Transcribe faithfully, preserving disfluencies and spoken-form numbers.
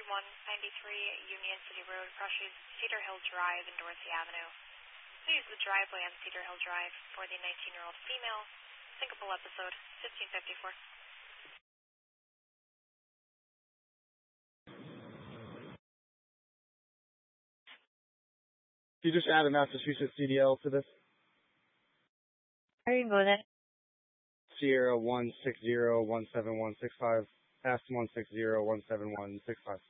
one ninety-three Union City Road crosses Cedar Hill Drive and Dorothy Avenue. Please use the driveway on Cedar Hill Drive for the nineteen-year-old female, syncopal episode, fifteen fifty-four. Can you just add a Massachusetts C D L to this? Are you going in? Sierra one six zero one seven one six five, S one six zero one seven one six five.